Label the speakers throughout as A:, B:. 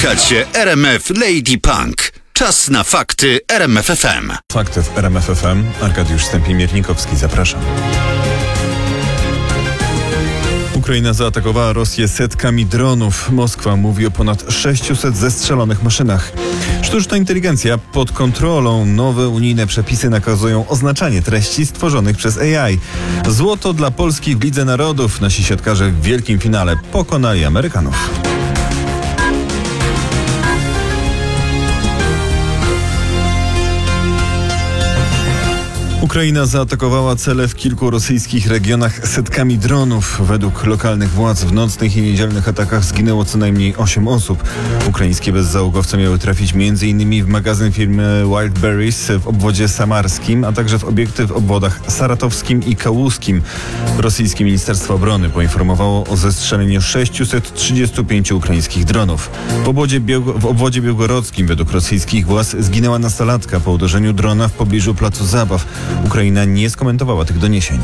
A: Słuchacie RMF Lady Punk. Czas na fakty RMF FM.
B: Fakty w RMF FM. Arkadiusz Stępień-Miernikowski, zapraszam. Ukraina zaatakowała Rosję setkami dronów. Moskwa mówi o ponad 600 zestrzelonych maszynach. Sztuczna inteligencja pod kontrolą. Nowe unijne przepisy nakazują oznaczanie treści stworzonych przez AI. Złoto dla Polski w Lidze Narodów. Nasi siatkarze w wielkim finale pokonali Amerykanów. Ukraina zaatakowała cele w kilku rosyjskich regionach setkami dronów. Według lokalnych władz w nocnych i niedzielnych atakach zginęło co najmniej 8 osób. Ukraińskie bezzałogowce miały trafić m.in. w magazyn firmy Wildberries w obwodzie samarskim, a także w obiekty w obwodach saratowskim i kałuskim. Rosyjskie Ministerstwo Obrony poinformowało o zestrzeleniu 635 ukraińskich dronów. W obwodzie białgorodzkim według rosyjskich władz zginęła nastolatka po uderzeniu drona w pobliżu placu zabaw. Ukraina nie skomentowała tych doniesień.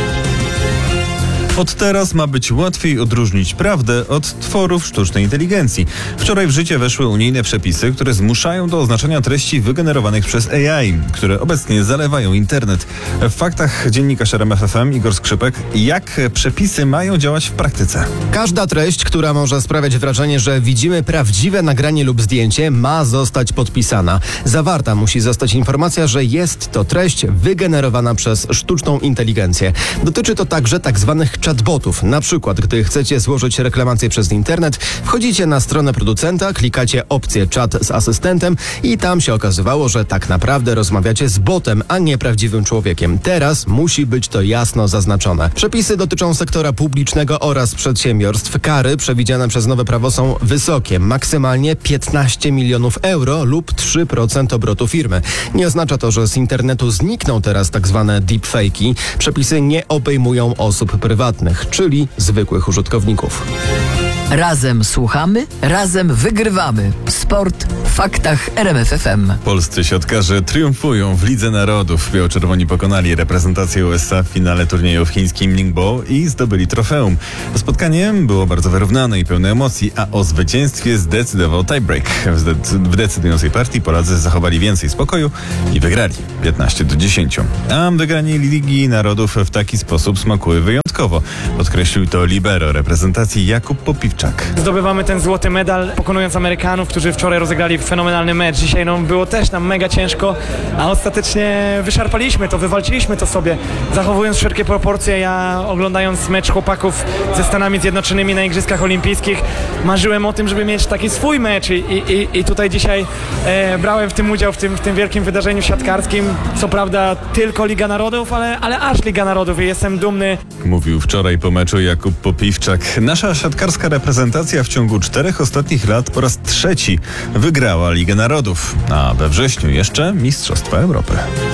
B: Od teraz ma być łatwiej odróżnić prawdę od tworów sztucznej inteligencji. Wczoraj w życie weszły unijne przepisy, które zmuszają do oznaczania treści wygenerowanych przez AI, które obecnie zalewają internet. W faktach dziennikarz RMF FM Igor Skrzypek. Jak przepisy mają działać w praktyce?
C: Każda treść, która może sprawiać wrażenie, że widzimy prawdziwe nagranie lub zdjęcie, ma zostać podpisana. Zawarta musi zostać informacja, że jest to treść wygenerowana przez sztuczną inteligencję. Dotyczy to także tzw. chatbotów. Na przykład, gdy chcecie złożyć reklamację przez internet, wchodzicie na stronę producenta, klikacie opcję czat z asystentem i tam się okazywało, że tak naprawdę rozmawiacie z botem, a nie prawdziwym człowiekiem. Teraz musi być to jasno zaznaczone. Przepisy dotyczą sektora publicznego oraz przedsiębiorstw. Kary przewidziane przez nowe prawo są wysokie. Maksymalnie 15 milionów euro lub 3% obrotu firmy. Nie oznacza to, że z internetu znikną teraz tak zwane deepfake'i. Przepisy nie obejmują osób prywatnych, czyli zwykłych użytkowników.
D: Razem słuchamy, razem wygrywamy. Sport w faktach RMF FM.
B: Polscy siatkarze triumfują w Lidze Narodów. Biało-czerwoni pokonali reprezentację USA w finale turnieju w chińskim Ningbo i zdobyli trofeum. Spotkanie było bardzo wyrównane i pełne emocji, a o zwycięstwie zdecydował tiebreak. W decydującej partii Polacy zachowali więcej spokoju i wygrali 15-10. A wygranie Ligi Narodów w taki sposób smakuje wyjątkowo. Podkreślił to libero reprezentacji Jakub Popiwczak.
E: Zdobywamy ten złoty medal, pokonując Amerykanów, którzy wczoraj rozegrali fenomenalny mecz. Dzisiaj było też nam mega ciężko, a ostatecznie wyszarpaliśmy to, wywalczyliśmy to sobie, zachowując wszelkie proporcje. Ja oglądając mecz chłopaków ze Stanami Zjednoczonymi na Igrzyskach Olimpijskich, marzyłem o tym, żeby mieć taki swój mecz i tutaj dzisiaj brałem w tym udział, w tym wielkim wydarzeniu siatkarskim. Co prawda tylko Liga Narodów, ale aż Liga Narodów i jestem dumny.
B: Mówił wczoraj po meczu Jakub Popiwczak. Nasza siatkarska reprezentacja w ciągu 4 ostatnich lat po raz 3 wygrała Ligę Narodów, a we wrześniu jeszcze Mistrzostwa Europy.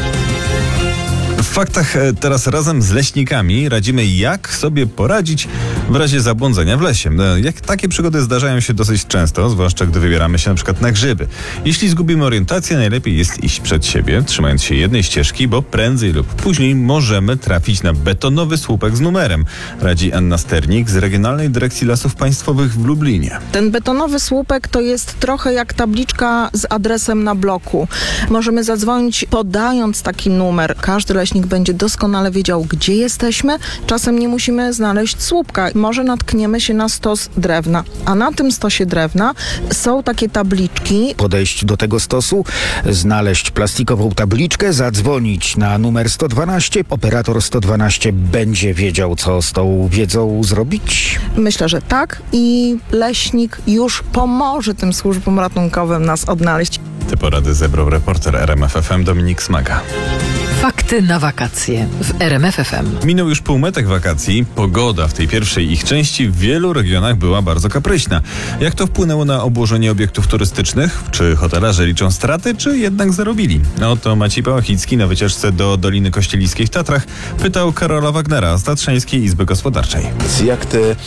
B: W faktach teraz razem z leśnikami radzimy, jak sobie poradzić w razie zabłądzenia w lesie. Takie przygody zdarzają się dosyć często, zwłaszcza gdy wybieramy się na przykład na grzyby. Jeśli zgubimy orientację, najlepiej jest iść przed siebie, trzymając się jednej ścieżki, bo prędzej lub później możemy trafić na betonowy słupek z numerem, radzi Anna Sternik z Regionalnej Dyrekcji Lasów Państwowych w Lublinie.
F: Ten betonowy słupek to jest trochę jak tabliczka z adresem na bloku. Możemy zadzwonić podając taki numer. Każdy leśnik będzie doskonale wiedział, gdzie jesteśmy. Czasem nie musimy znaleźć słupka. Może natkniemy się na stos drewna, a na tym stosie drewna są takie tabliczki.
G: Podejść do tego stosu, znaleźć plastikową tabliczkę, zadzwonić na numer 112. Operator 112 będzie wiedział, co z tą wiedzą zrobić?
F: Myślę, że tak i leśnik już pomoże tym służbom ratunkowym nas odnaleźć.
B: Te porady zebrał reporter RMF FM Dominik Smaga.
D: Fakty na wakacje w RMF FM.
B: Minął już półmetek wakacji. Pogoda w tej pierwszej ich części w wielu regionach była bardzo kapryśna. Jak to wpłynęło na obłożenie obiektów turystycznych? Czy hotelarze liczą straty, czy jednak zarobili? To Maciej Pałachicki na wycieczce do Doliny Kościeliskiej w Tatrach pytał Karola Wagnera z Tatrzańskiej Izby Gospodarczej.
H: Jak te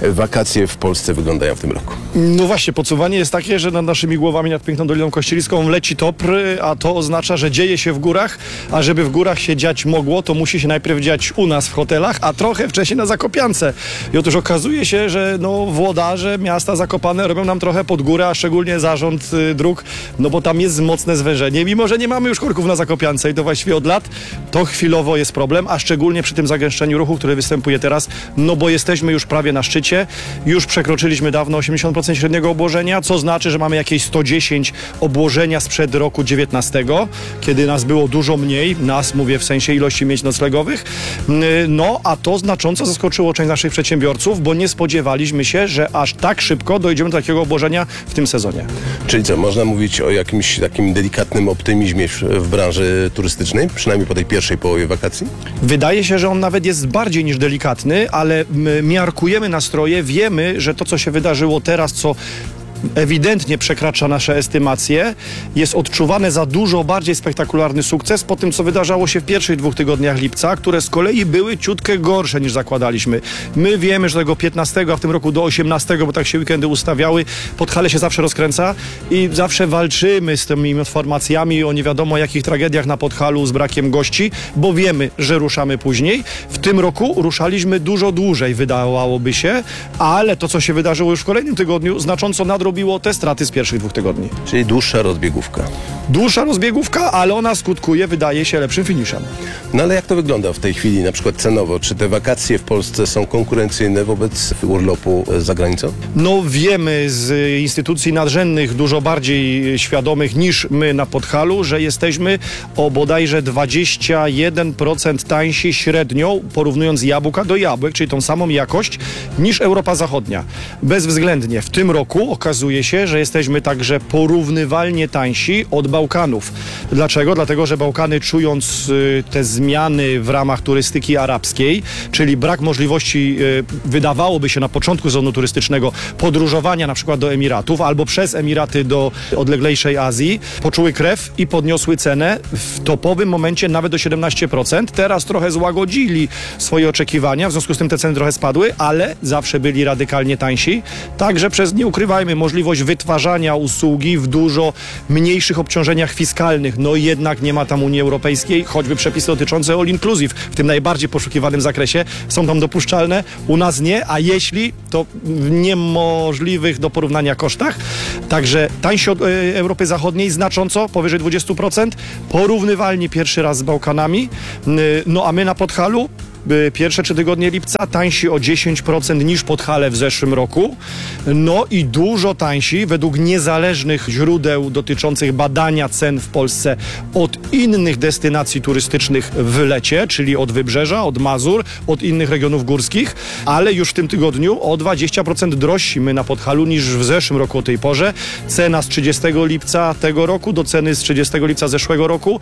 H: wakacje w Polsce wyglądają w tym roku?
I: No właśnie, podsumowanie jest takie, że nad naszymi głowami, nad piękną Doliną Kościeliską leci topr, a to oznacza, że dzieje się w górach, a żeby w górach się dziać mogło, to musi się najpierw dziać u nas w hotelach, a trochę wcześniej na Zakopiance. I otóż okazuje się, że włodarze miasta Zakopane robią nam trochę pod górę, a szczególnie zarząd dróg, no bo tam jest mocne zwężenie, mimo że nie mamy już korków na Zakopiance i to właściwie od lat, to chwilowo jest problem, a szczególnie przy tym zagęszczeniu ruchu, które występuje teraz, no bo jesteśmy już prawie na szczycie, już przekroczyliśmy dawno 80% średniego obłożenia, co znaczy, że mamy jakieś 110 obłożenia sprzed roku 19, kiedy nas było dużo mniej, nas mówię w sensie ilości miejsc noclegowych, no a to znacząco zaskoczyło część naszych przedsiębiorców, bo nie spodziewaliśmy się, że aż tak szybko dojdziemy do takiego obłożenia w tym sezonie.
H: Czyli co, można mówić o jakimś takim delikatnym optymizmie w branży turystycznej, przynajmniej po tej pierwszej połowie wakacji?
I: Wydaje się, że on nawet jest bardziej niż delikatny, ale miarkujemy nastroje, wiemy, że to, co się wydarzyło teraz, co ewidentnie przekracza nasze estymacje, jest odczuwane za dużo bardziej spektakularny sukces po tym, co wydarzało się w pierwszych 2 tygodniach lipca, które z kolei były ciutkę gorsze niż zakładaliśmy. My wiemy, że tego 15, a w tym roku do 18, bo tak się weekendy ustawiały, Podhale się zawsze rozkręca i zawsze walczymy z tymi informacjami o nie wiadomo jakich tragediach na Podhalu z brakiem gości, bo wiemy, że ruszamy później. W tym roku ruszaliśmy dużo dłużej, wydawałoby się, ale to, co się wydarzyło już w kolejnym tygodniu, znacząco nadrobiło te straty z pierwszych 2 tygodni.
H: Czyli dłuższa rozbiegówka.
I: Dłuższa rozbiegówka, ale ona skutkuje, wydaje się, lepszym finiszem.
H: No ale jak to wygląda w tej chwili, na przykład cenowo? Czy te wakacje w Polsce są konkurencyjne wobec urlopu za granicą?
I: No wiemy z instytucji nadrzędnych, dużo bardziej świadomych niż my na Podhalu, że jesteśmy o bodajże 21% tańsi średnio, porównując jabłka do jabłek, czyli tą samą jakość, niż Europa Zachodnia. Bezwzględnie w tym roku okazuje się, że jesteśmy także porównywalnie tańsi od Bałkanów. Dlaczego? Dlatego, że Bałkany, czując te zmiany w ramach turystyki arabskiej, czyli brak możliwości, wydawałoby się na początku sezonu turystycznego, podróżowania na przykład do Emiratów albo przez Emiraty do odleglejszej Azji, poczuły krew i podniosły cenę w topowym momencie nawet do 17%. Teraz trochę złagodzili swoje oczekiwania, w związku z tym te ceny trochę spadły, ale zawsze byli radykalnie tańsi. Także przez, nie ukrywajmy, możliwość wytwarzania usługi w dużo mniejszych obciążeniach fiskalnych. No jednak nie ma tam Unii Europejskiej, choćby przepisy dotyczące all inclusive w tym najbardziej poszukiwanym zakresie są tam dopuszczalne, u nas nie, a jeśli, to w niemożliwych do porównania kosztach. Także tańsi od Europy Zachodniej znacząco, powyżej 20%, porównywalni pierwszy raz z Bałkanami, no a my na Podhalu pierwsze 3 tygodnie lipca tańsi o 10% niż Podhale w zeszłym roku. No i dużo tańsi według niezależnych źródeł dotyczących badania cen w Polsce od innych destynacji turystycznych w lecie, czyli od Wybrzeża, od Mazur, od innych regionów górskich, ale już w tym tygodniu o 20% drożsi my na Podhalu niż w zeszłym roku o tej porze. Cena z 30 lipca tego roku do ceny z 30 lipca zeszłego roku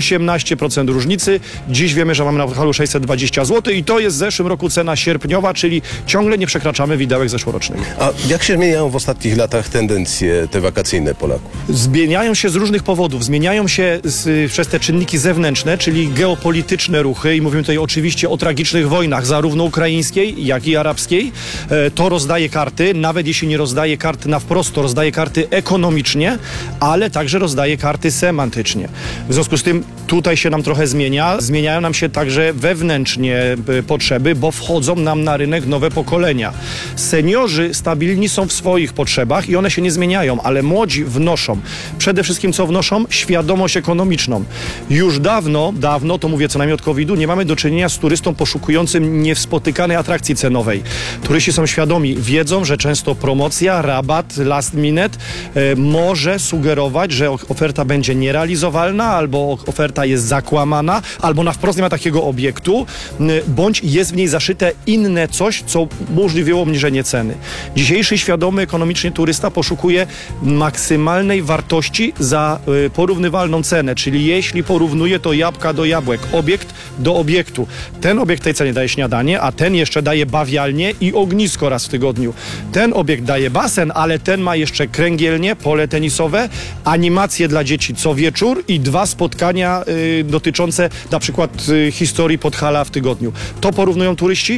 I: 18% różnicy. Dziś wiemy, że mamy na Podhalu 620 zł i to jest w zeszłym roku cena sierpniowa, czyli ciągle nie przekraczamy widełek zeszłorocznych.
H: A jak się zmieniają w ostatnich latach tendencje te wakacyjne Polaków?
I: Zmieniają się z różnych powodów. Zmieniają się przez te czynniki zewnętrzne, czyli geopolityczne ruchy i mówimy tutaj oczywiście o tragicznych wojnach, zarówno ukraińskiej, jak i arabskiej. To rozdaje karty, nawet jeśli nie rozdaje kart na wprost, to rozdaje karty ekonomicznie, ale także rozdaje karty semantycznie. W związku z tym tutaj się nam trochę zmienia. Zmieniają nam się także wewnętrznie potrzeby, bo wchodzą nam na rynek nowe pokolenia. Seniorzy stabilni są w swoich potrzebach i one się nie zmieniają, ale młodzi wnoszą. Przede wszystkim co wnoszą? Świadomość ekonomiczną. Już dawno, to mówię co najmniej od COVID-u, nie mamy do czynienia z turystą poszukującym niespotykanej atrakcji cenowej. Turyści są świadomi, wiedzą, że często promocja, rabat, last minute może sugerować, że oferta będzie nierealizowalna, albo oferta jest zakłamana, albo na wprost nie ma takiego obiektu, bądź jest w niej zaszyte inne coś, co umożliwiło obniżenie ceny. Dzisiejszy świadomy ekonomicznie turysta poszukuje maksymalnej wartości za porównywalną cenę, czyli jeśli porównuje to jabłka do jabłek, obiekt do obiektu. Ten obiekt tej cenie daje śniadanie, a ten jeszcze daje bawialnię i ognisko raz w tygodniu. Ten obiekt daje basen, ale ten ma jeszcze kręgielnię, pole tenisowe, animacje dla dzieci co wieczór i 2 spotkania dotyczące na przykład historii Podhala w tygodniu. To porównują turyści.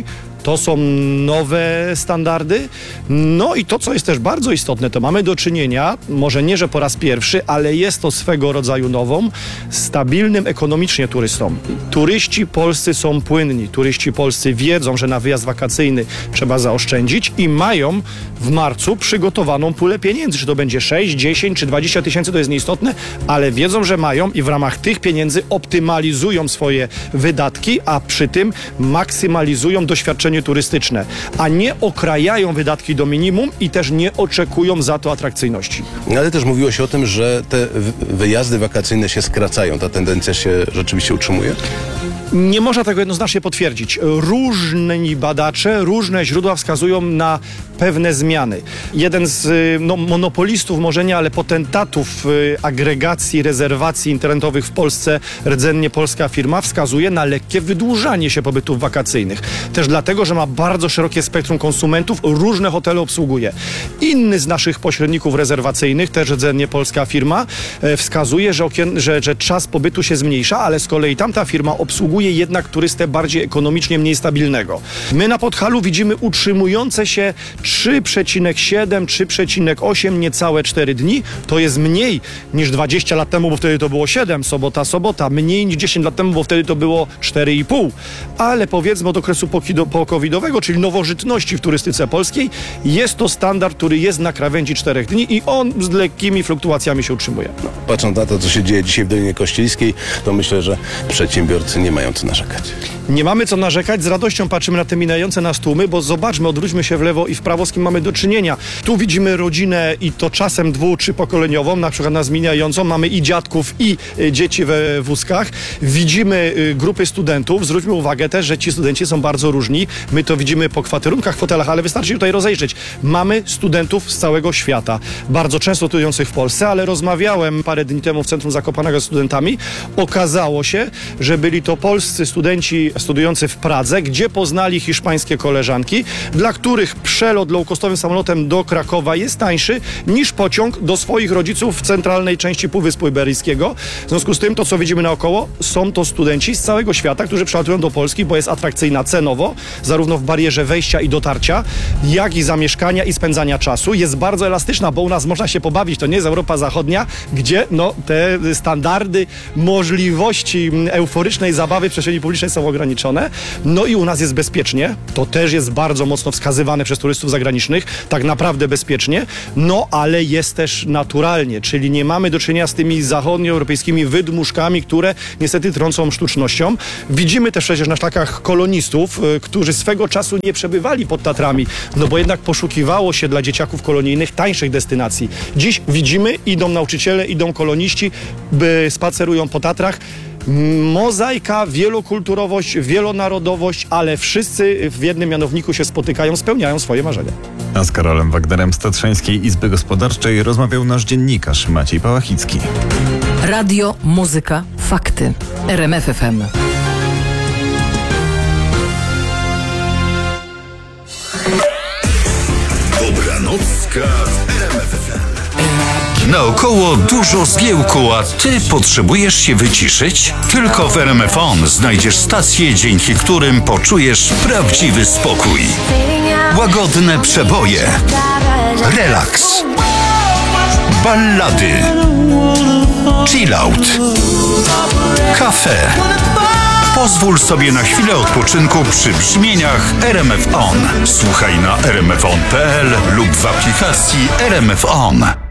I: To są nowe standardy. No i to, co jest też bardzo istotne, to mamy do czynienia, może nie, że po raz pierwszy, ale jest to swego rodzaju nową, stabilnym ekonomicznie turystą. Turyści polscy są płynni. Turyści polscy wiedzą, że na wyjazd wakacyjny trzeba zaoszczędzić i mają w marcu przygotowaną pulę pieniędzy. Czy to będzie 6, 10 czy 20 tysięcy, to jest nieistotne, ale wiedzą, że mają i w ramach tych pieniędzy optymalizują swoje wydatki, a przy tym maksymalizują doświadczenie turystyczne, a nie okrajają wydatki do minimum i też nie oczekują za to atrakcyjności.
H: Ale też mówiło się o tym, że te wyjazdy wakacyjne się skracają. Ta tendencja się rzeczywiście utrzymuje?
I: Nie można tego jednoznacznie potwierdzić. Różni badacze, różne źródła wskazują na pewne zmiany. Jeden z monopolistów, może nie, ale potentatów agregacji, rezerwacji internetowych w Polsce, rdzennie polska firma, wskazuje na lekkie wydłużanie się pobytów wakacyjnych. Też dlatego, że ma bardzo szerokie spektrum konsumentów, różne hotele obsługuje. Inny z naszych pośredników rezerwacyjnych, też rdzennie polska firma, wskazuje, że czas pobytu się zmniejsza, ale z kolei tamta firma obsługuje jednak turystę bardziej ekonomicznie mniej stabilnego. My na Podhalu widzimy utrzymujące się 3,7, 3,8, niecałe 4 dni. To jest mniej niż 20 lat temu, bo wtedy to było 7, sobota. Mniej niż 10 lat temu, bo wtedy to było 4,5. Ale powiedzmy od okresu po-covidowego, czyli nowożytności w turystyce polskiej, jest to standard, który jest na krawędzi 4 dni i on z lekkimi fluktuacjami się utrzymuje.
H: Patrząc na to, co się dzieje dzisiaj w Dolinie Kościelskiej, to myślę, że przedsiębiorcy nie mają co narzekać.
I: Nie mamy co narzekać, z radością patrzymy na te minające nas tłumy, bo zobaczmy, odwróćmy się w lewo i w prawo, z kim mamy do czynienia. Tu widzimy rodzinę i to czasem 2- czy pokoleniową, na przykład nas mijającą. Mamy i dziadków, i dzieci we wózkach. Widzimy grupy studentów. Zwróćmy uwagę też, że ci studenci są bardzo różni. My to widzimy po kwaterunkach, fotelach, ale wystarczy się tutaj rozejrzeć. Mamy studentów z całego świata, bardzo często studiujących w Polsce, ale rozmawiałem parę dni temu w centrum Zakopanego z studentami. Okazało się, że byli to polscy studenci studiujący w Pradze, gdzie poznali hiszpańskie koleżanki, dla których przelot low-costowym samolotem do Krakowa jest tańszy niż pociąg do swoich rodziców w centralnej części Półwyspu Iberyjskiego. W związku z tym, to co widzimy naokoło, są to studenci z całego świata, którzy przylatują do Polski, bo jest atrakcyjna cenowo, zarówno w barierze wejścia i dotarcia, jak i zamieszkania i spędzania czasu. Jest bardzo elastyczna, bo u nas można się pobawić, to nie jest Europa Zachodnia, gdzie te standardy możliwości euforycznej zabawy w przestrzeni publicznej są ograniczone. No i u nas jest bezpiecznie. To też jest bardzo mocno wskazywane przez turystów zagranicznych. Tak naprawdę bezpiecznie. No ale jest też naturalnie, czyli nie mamy do czynienia z tymi zachodnioeuropejskimi wydmuszkami, które niestety trącą sztucznością. Widzimy też przecież na szlakach kolonistów, którzy swego czasu nie przebywali pod Tatrami, no bo jednak poszukiwało się dla dzieciaków kolonijnych tańszych destynacji. Dziś widzimy, idą nauczyciele, idą koloniści, spacerują po Tatrach. Mozaika, wielokulturowość, wielonarodowość, ale wszyscy w jednym mianowniku się spotykają, spełniają swoje marzenia.
B: A z Karolem Wagnerem z Tatrzańskiej Izby Gospodarczej rozmawiał nasz dziennikarz Maciej Pałachicki.
D: Radio, muzyka, fakty. RMF FM.
A: Dobranocka w RMF FM. Naokoło dużo zgiełku, a ty potrzebujesz się wyciszyć? Tylko w RMF On znajdziesz stacje, dzięki którym poczujesz prawdziwy spokój. Łagodne przeboje, relaks, ballady, chillout, kafe. Pozwól sobie na chwilę odpoczynku przy brzmieniach RMF On. Słuchaj na rmfon.pl lub w aplikacji RMF On.